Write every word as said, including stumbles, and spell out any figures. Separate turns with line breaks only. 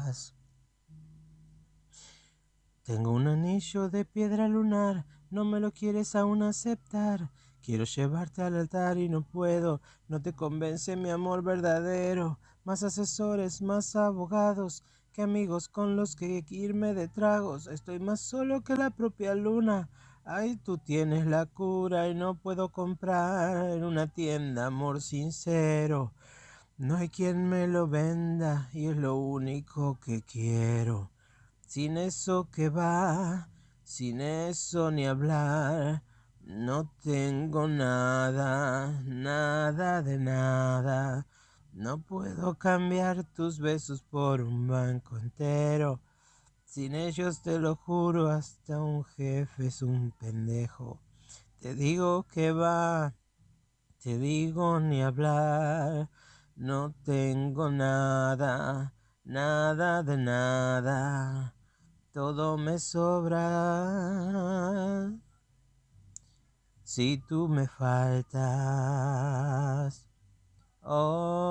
estás. Tengo un anillo de piedra lunar, no me lo quieres aún aceptar. Quiero llevarte al altar y no puedo, no te convence mi amor verdadero. Más asesores, más abogados, que amigos con los que irme de tragos. Estoy más solo que la propia luna. Ay, tú tienes la cura y no puedo comprar en una tienda amor sincero. No hay quien me lo venda y es lo único que quiero. Sin eso que va, sin eso ni hablar, no tengo nada, nada de nada. No puedo cambiar tus besos por un banco entero. Sin ellos te lo juro, hasta un jefe es un pendejo. Te digo que va, te digo ni hablar. No tengo nada, nada de nada. Todo me sobra si tú me faltas. Oh.